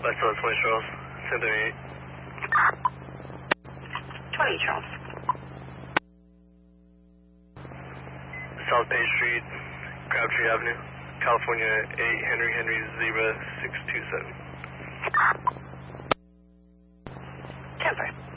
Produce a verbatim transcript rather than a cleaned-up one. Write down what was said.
West Hills, twenty Charles, ten thirty-eight. twenty Charles. South Bay Street, Crabtree Avenue, California, eight Henry Henry Zebra six two seven. Temper.